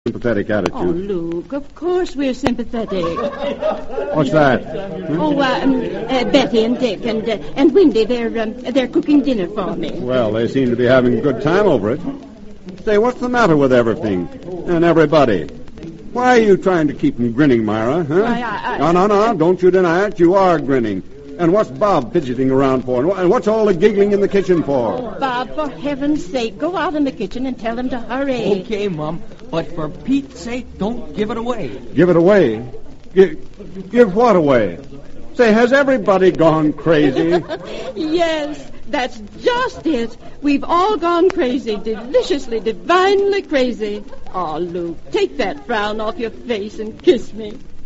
Sympathetic attitude. Oh, Luke, of course we're sympathetic. What's that? Betty and Dick and Windy, they're cooking dinner for me. Well, they seem to be having a good time over it. Say, what's the matter with everything and everybody? Why are you trying to keep them grinning, Myra? Huh? No, don't you deny it. You are grinning. And what's Bob fidgeting around for? And what's all the giggling in the kitchen for? Oh, Bob, for heaven's sake, go out in the kitchen and tell him to hurry. Okay, Mom, but for Pete's sake, don't give it away. Give it away? Give what away? Say, has everybody gone crazy? Yes, that's just it. We've all gone crazy, deliciously, divinely crazy. Oh, Luke, take that frown off your face and kiss me.